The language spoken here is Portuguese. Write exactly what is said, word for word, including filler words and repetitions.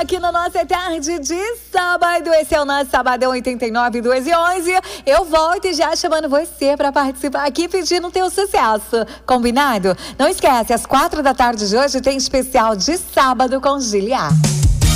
aqui na nossa tarde de sábado. Esse é o nosso Sabadão oitenta e nove, duas e onze. Eu volto e já chamando você para participar aqui pedindo o teu sucesso. Combinado? Não esquece, às quatro da tarde de hoje tem especial de sábado com Giliar.